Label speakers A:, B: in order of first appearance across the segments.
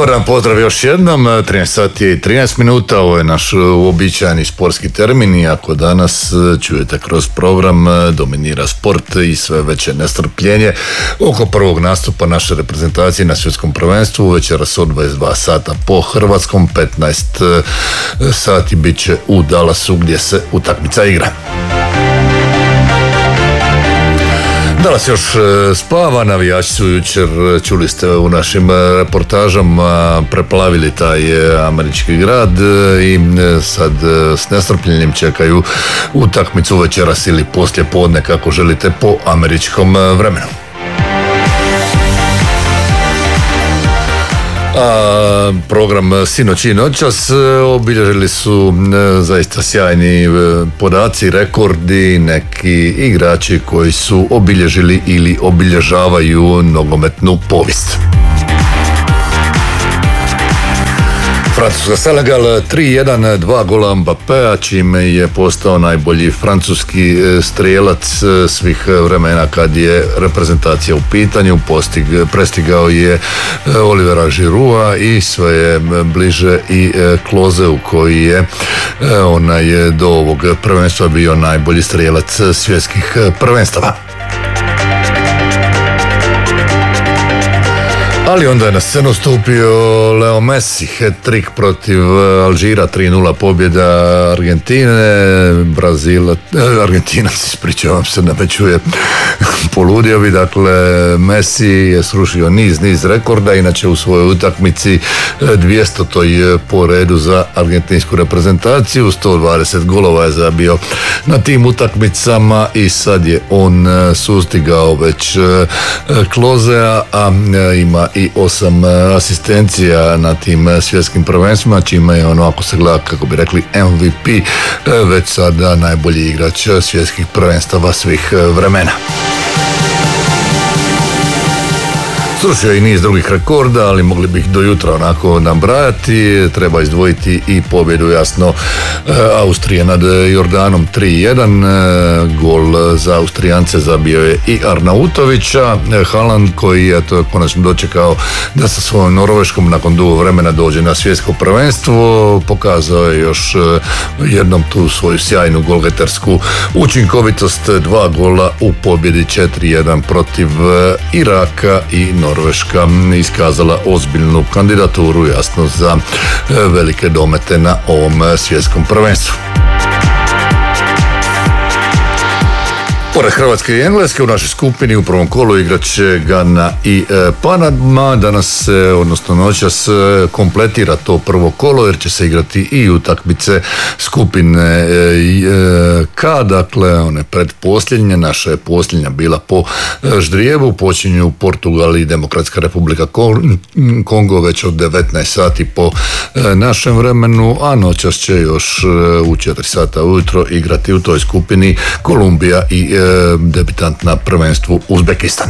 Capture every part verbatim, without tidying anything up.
A: Dobar dan, pozdrav još jednom, trinaest sati i trinaest minuta, ovo je naš uobičajeni sportski termin i ako danas čujete kroz program dominira sport i sve veće nestrpljenje oko prvog nastupa naše reprezentacije na svjetskom prvenstvu, večeras od dvadeset dva sata po hrvatskom, petnaest sati bit će u Dallasu gdje se utakmica igra. Dallas još spava, navijači su jučer, čuli ste u našim reportažama, preplavili taj američki grad i sad s nestrpljenjem čekaju utakmicu večeras ili poslije podne, kako želite, po američkom vremenu. A program sinoć i noćas obilježili su zaista sjajni podaci, rekordi, neki igrači koji su obilježili ili obilježavaju nogometnu povijest. Francuska Senegal tri jedan, dva gola Mbappéa, čime je postao najbolji francuski strijelac svih vremena kad je reprezentacija u pitanju. Postig, prestigao je Olivera Giroua i sve je bliže i Kloseu koji je onaj do ovog prvenstva bio najbolji strijelac svjetskih prvenstava. Ali onda je na scenu stupio Leo Messi, hat-trick protiv Alžira, tri nula pobjeda Argentine, Brazil, Argentinac, ispričavam se, ne čuje, poludio bi, dakle, Messi je srušio niz, niz rekorda, inače u svojoj utakmici dvjesetoj po redu za argentinsku reprezentaciju, sto dvadeset golova je zabio na tim utakmicama i sad je on sustigao već Klosea, a ima i osam asistencija na tim svjetskim prvenstvima, čime je ono, ako se gleda, kako bi rekli, M V P, već sada najbolji igrač svjetskih prvenstava svih vremena. Srušio je i niz drugih rekorda, ali mogli bi ih do jutra onako nabrajati. Treba izdvojiti i pobjedu, jasno, Austrije nad Jordanom tri jedan. Gol za Austrijance zabio je i Arnautovića. Haaland, koji je to konačno dočekao da sa svojom Norveškom nakon dugo vremena dođe na svjetsko prvenstvo, pokazao je još jednom tu svoju sjajnu golgetersku učinkovitost, dva gola u pobjedi četiri jedan protiv Iraka i Norveška iskazala ozbiljnu kandidaturu, jasno, za velike domete na ovom svjetskom prvenstvu. Pored Hrvatske i Engleske u našoj skupini u prvom kolu igrat će Gana i e, Panama. Danas se, odnosno noćas, kompletira to prvo kolo jer će se igrati i utakmice skupine e, e, K, dakle one predposljednje. Naša je posljednja bila po ždrijevu, počinju Portugal i Demokratska Republika Kongo već od devetnaest sati po e, našem vremenu, a noćas će još e, u četiri sata ujutro igrati u toj skupini Kolumbija i e, debitant na prvenstvu Uzbekistana.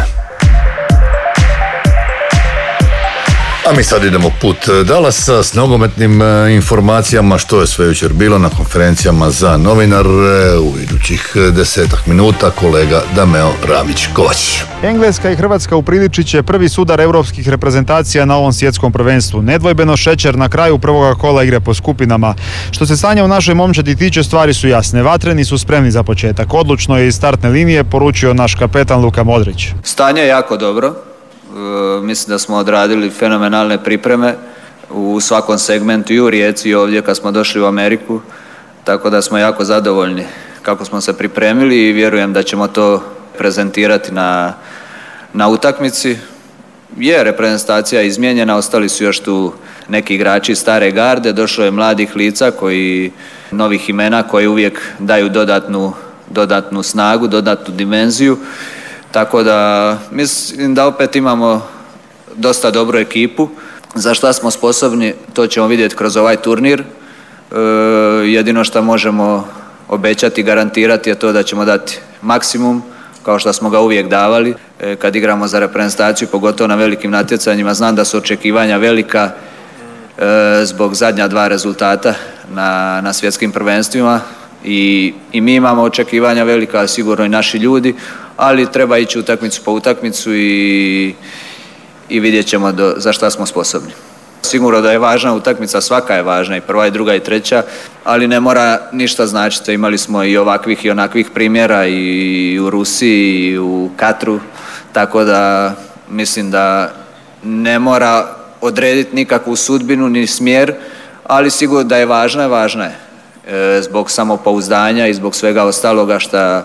A: A mi sad idemo put Dallasa s nogometnim informacijama što je sve jučer bilo na konferencijama za novinare. U idućih desetak minuta kolega Dameo Ramić-Kovačić.
B: Engleska i Hrvatska upriličit će prvi sudar europskih reprezentacija na ovom svjetskom prvenstvu. Nedvojbeno šećer na kraju prvoga kola igre po skupinama. Što se stanja u našoj momčadi tiče, stvari su jasne. Vatreni su spremni za početak. Odlučno je iz startne linije poručio naš kapetan Luka Modrić.
C: Stanje je jako dobro. Mislim da smo odradili fenomenalne pripreme u svakom segmentu i u Rijeci i ovdje kad smo došli u Ameriku, tako da smo jako zadovoljni kako smo se pripremili i vjerujem da ćemo to prezentirati na, na utakmici. Je reprezentacija izmijenjena, ostali su još tu neki igrači stare garde, došlo je mladih lica, koji, novih imena koji uvijek daju dodatnu, dodatnu snagu, dodatnu dimenziju. Tako da mislim da opet imamo dosta dobru ekipu. Za šta smo sposobni, to ćemo vidjeti kroz ovaj turnir. E, jedino što možemo obećati, garantirati je to da ćemo dati maksimum, kao što smo ga uvijek davali. E, kad igramo za reprezentaciju, pogotovo na velikim natjecanjima, znam da su očekivanja velika e, zbog zadnja dva rezultata na, na svjetskim prvenstvima. I, i mi imamo očekivanja velika, sigurno i naši ljudi, ali treba ići utakmicu po utakmicu i, i vidjet ćemo do, za šta smo sposobni. Sigurno da je važna utakmica, svaka je važna, i prva i druga i treća, ali ne mora ništa značiti. Imali smo i ovakvih i onakvih primjera i u Rusiji i u Katru, tako da mislim da ne mora odrediti nikakvu sudbinu ni smjer, ali sigurno da je važna, je važna je. E, zbog samopouzdanja i zbog svega ostaloga šta e,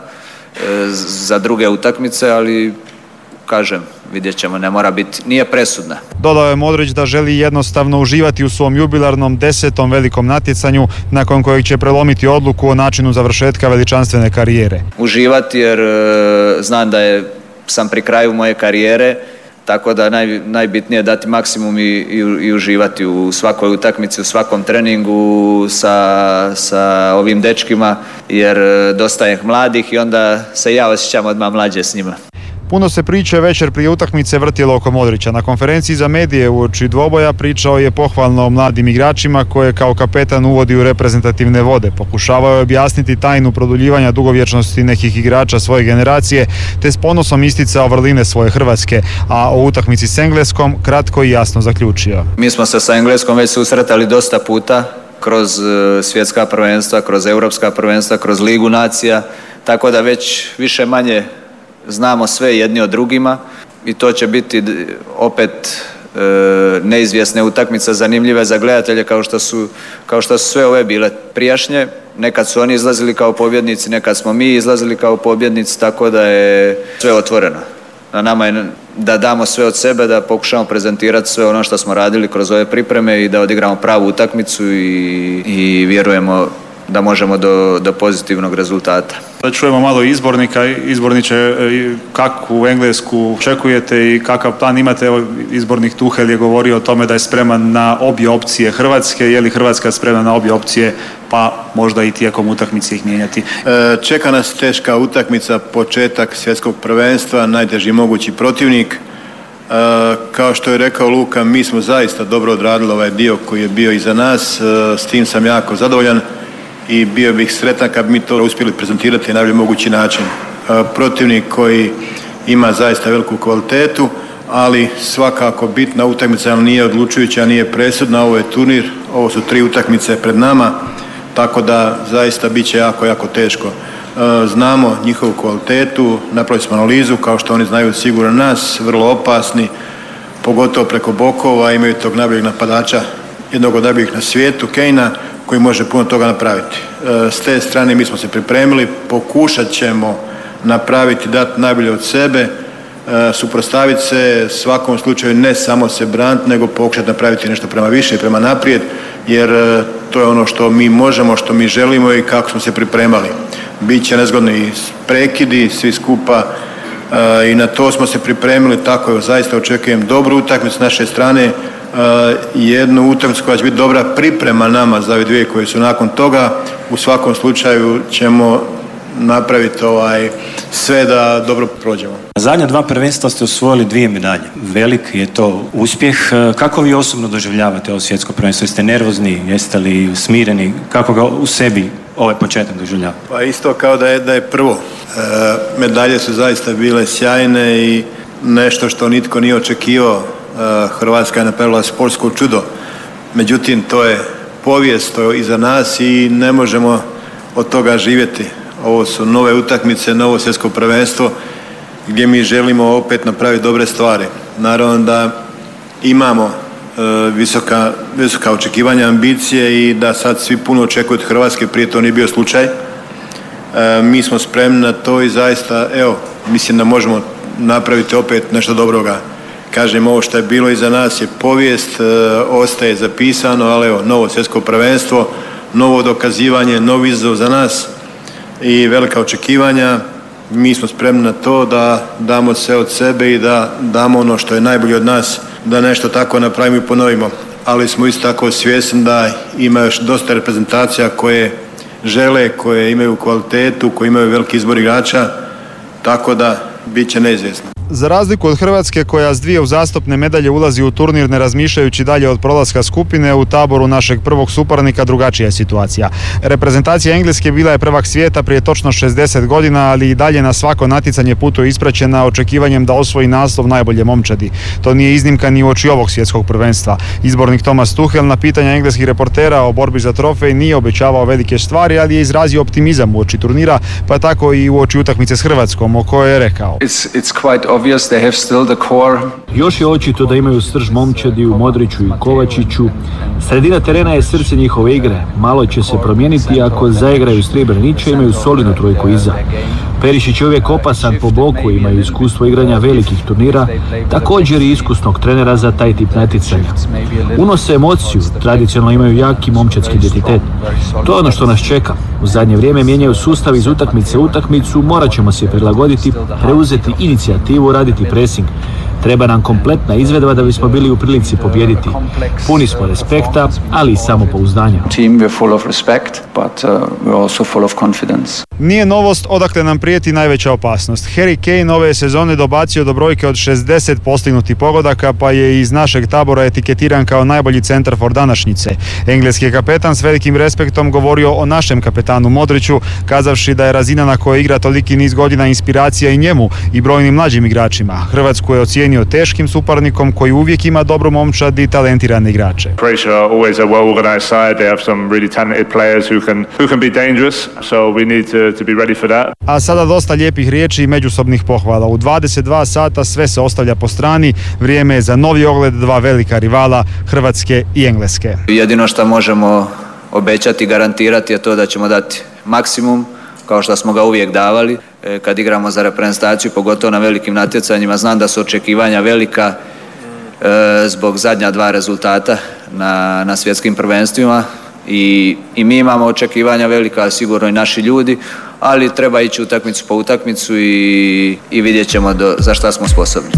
C: za druge utakmice, ali kažem, vidjet ćemo, ne mora biti, nije presudna.
B: Dodao je Modrić da želi jednostavno uživati u svom jubilarnom desetom velikom natjecanju nakon kojeg će prelomiti odluku o načinu završetka veličanstvene karijere.
C: Uživati jer e, znam da je, sam pri kraju moje karijere, tako da naj, najbitnije je dati maksimum i, i, i uživati u svakoj utakmici, u svakom treningu sa, sa ovim dečkima, jer dosta je mladih i onda se ja osjećam odmah mlađe s njima.
B: Puno se priče večer prije utakmice vrtilo oko Modrića. Na konferenciji za medije uoči dvoboja pričao je pohvalno o mladim igračima koje kao kapetan uvodi u reprezentativne vode. Pokušavao je objasniti tajnu produljivanja dugovječnosti nekih igrača svoje generacije, te s ponosom isticao vrline svoje Hrvatske, a o utakmici s Engleskom kratko i jasno zaključio.
C: Mi smo se sa Engleskom već susretali dosta puta kroz svjetska prvenstva, kroz europska prvenstva, kroz Ligu nacija, tako da već više manje znamo sve jedni od drugima i to će biti opet e, neizvjesne utakmice, zanimljive za gledatelje kao što su, kao što su sve ove bile prijašnje. Nekad su oni izlazili kao pobjednici, nekad smo mi izlazili kao pobjednici, tako da je sve otvoreno. Na nama je da damo sve od sebe, da pokušamo prezentirati sve ono što smo radili kroz ove pripreme i da odigramo pravu utakmicu i, i vjerujemo da možemo do, do pozitivnog rezultata.
D: Da čujemo malo izbornika, izborniče, kakvu Englesku očekujete i kakav plan imate? Evo, izbornik Tuhel je govorio o tome da je spreman na obje opcije Hrvatske. Je li Hrvatska spremna na obje opcije, pa možda i tijekom utakmice ih mijenjati?
E: Čeka nas teška utakmica, početak svjetskog prvenstva, najteži mogući protivnik. Kao što je rekao Luka, mi smo zaista dobro odradili ovaj dio koji je bio iza nas, s tim sam jako zadovoljan i bio bih sretan kad bi mi to uspjeli prezentirati na najbolji mogući način. Protivnik koji ima zaista veliku kvalitetu, ali svakako bitna utakmica, ali nije odlučujuća, nije presudna. Ovo je turnir, ovo su tri utakmice pred nama, tako da zaista bit će jako, jako teško. Znamo njihovu kvalitetu, napravili smo analizu, kao što oni znaju sigurno nas, vrlo opasni, pogotovo preko bokova, imaju tog najboljeg napadača, jednog od najboljih na svijetu, Kejna, koji može puno toga napraviti. S te strane mi smo se pripremili, pokušat ćemo napraviti, dati najbolje od sebe, suprotstaviti se svakom slučaju, ne samo se braniti, nego pokušati napraviti nešto prema više i prema naprijed, jer to je ono što mi možemo, što mi želimo i kako smo se pripremali. Biće nezgodni prekidi, svi skupa, i na to smo se pripremili, tako je, zaista očekujem dobru utakmicu s naše strane, jednu utakmicu koja će biti dobra priprema nama za ove dvije koje su nakon toga. U svakom slučaju ćemo napraviti ovaj, sve da dobro prođemo.
F: Zadnja dva prvenstva ste osvojili dvije medalje. Velik je to uspjeh. Kako vi osobno doživljavate ovo svjetsko prvenstvo? Jeste nervozni? Jeste li smireni? Kako ga u sebi ovaj početak doživljava?
E: Pa isto kao da je, da je prvo. E, medalje su zaista bile sjajne i nešto što nitko nije očekivao. E, Hrvatska je napravila sportsko čudo. Međutim, to je povijest, to je iza nas i ne možemo od toga živjeti. Ovo su nove utakmice, novo svjetsko prvenstvo gdje mi želimo opet napraviti dobre stvari. Naravno da imamo e, visoka, visoka očekivanja, ambicije i da sad svi puno očekuju od Hrvatske, prije to nije bio slučaj. E, mi smo spremni na to i zaista, evo, mislim da možemo napraviti opet nešto dobroga. Kažem, ovo što je bilo iza nas je povijest, e, ostaje zapisano, ali evo, novo svjetsko prvenstvo, novo dokazivanje, novi izazov za nas i velika očekivanja. Mi smo spremni na to da damo sve od sebe i da damo ono što je najbolje od nas, da nešto tako napravimo i ponovimo. Ali smo isto tako svjesni da ima još dosta reprezentacija koje žele, koje imaju kvalitetu, koje imaju veliki izbor igrača, tako da bit će neizvjesno.
B: Za razliku od Hrvatske koja s dvije uzastopne medalje ulazi u turnir ne razmišljajući dalje od prolaska skupine, u taboru našeg prvog suparnika drugačija je situacija. Reprezentacija Engleske bila je prvak svijeta prije točno šezdeset godina, ali i dalje na svako natjecanje putuje ispraćena očekivanjem da osvoji naslov najbolje momčadi. To nije iznimka ni uoči ovog svjetskog prvenstva. Izbornik Thomas Tuchel na pitanja engleskih reportera o borbi za trofej nije obećavao velike stvari, ali je izrazio optimizam uoči turnira, pa tako i uoči utakmice s Hrvatskom, o kojoj je rekao.
G: It's, it's quite obvious they have still the core.
H: Još je očito da imaju srž momčadi u Modriću i Kovačiću. Sredina terena je srce njihove igre. Malo će se promijeniti ako zaigraju Srebrenića, imaju solidnu trojku iza. Perišić je uvijek opasan po boku, imaju iskustvo igranja velikih turnira, također i iskusnog trenera za taj tip natjecanja. Unose emociju, tradicionalno imaju jaki momčadski identitet. To je ono što nas čeka. U zadnje vrijeme mijenjaju sustav iz utakmice u utakmicu, morat ćemo se prilagoditi, preuzeti inicijativu, raditi pressing. Treba nam kompletna izvedba da bismo bili u prilici pobijediti. Puni smo respekta, ali i samopouzdanja.
G: Team, we're full of respect, but uh, we're also full of confidence.
B: Nije novost odakle nam prijeti najveća opasnost. Harry Kane ove sezone dobacio do brojke od šezdeset postignutih pogodaka, pa je iz našeg tabora etiketiran kao najbolji centarfor današnjice. Engleski je kapetan s velikim respektom govorio o našem kapetanu Modriću, kazavši da je razina na kojoj igra toliki niz godina inspiracija i njemu i brojnim mlađim igračima. Hrvatsku je ocijenio teškim suparnikom koji uvijek ima dobru momčad i talentirane igrače.
I: Croatia are always a well-organized side. They have some really talented players who can who can be dangerous. So we need to to be ready for that.
B: A sada dosta lijepih riječi i međusobnih pohvala. U dvadeset dva sata sve se ostavlja po strani. Vrijeme je za novi ogled dva velika rivala, Hrvatske i Engleske.
C: Jedino što možemo obećati, garantirati je to da ćemo dati maksimum, kao što smo ga uvijek davali kad igramo za reprezentaciju, pogotovo na velikim natjecanjima. Znam da su očekivanja velika e, zbog zadnja dva rezultata na, na svjetskim prvenstvima i, i mi imamo očekivanja velika, sigurno i naši ljudi, ali treba ići utakmicu po utakmicu i, i vidjet ćemo do, za šta smo sposobni.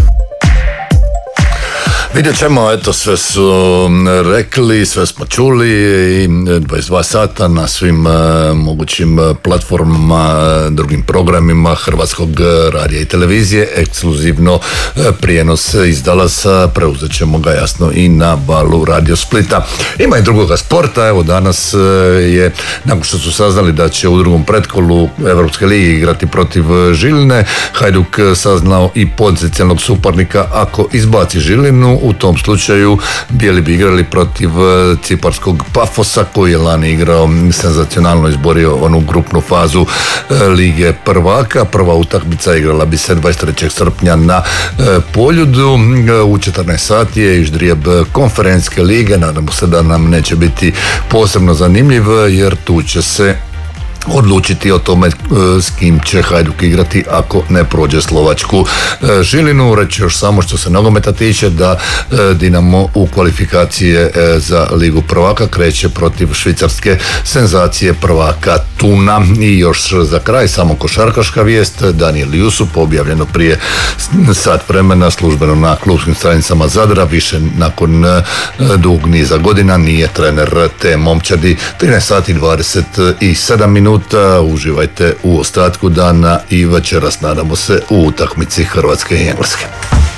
A: Vidjet ćemo, eto, sve su rekli, sve smo čuli i dvadeset dva sata na svim uh, mogućim platformama, drugim programima Hrvatskog radija i televizije, ekskluzivno uh, prijenos iz Dallasa, preuzet ćemo ga jasno i na balu Radio Splita. Ima i drugoga sporta, evo danas uh, je, nakon što su saznali da će u drugom pretkolu Evropske lige igrati protiv Žiline, Hajduk saznao i potencijalnog suparnika ako izbaci Žilinu. U tom slučaju bijeli bi igrali protiv ciparskog Pafosa koji je lani igrao, senzacionalno izborio onu grupnu fazu Lige prvaka. Prva utakmica igrala bi se dvadeset trećeg srpnja na Poljudu. U četrnaest sati je Iždrijeb konferencijske lige. Nadamo se da nam neće biti posebno zanimljiv jer tu će se odlučiti o tome s kim će Hajduk igrati ako ne prođe slovačku Žilinu. Reći još samo što se nogometa tiče da Dinamo u kvalifikacije za Ligu prvaka kreće protiv švicarske senzacije prvaka Tuna. I još za kraj samo košarkaška vijest, Daniel Jusup, objavljeno prije sat vremena službeno na klubskim stranicama Zadra, više nakon dugog niza godina nije trener te momčadi. trinaest sati dvadeset sedam minuta. Uživajte u ostatku dana i večeras nadamo se u utakmici Hrvatske i Engleske.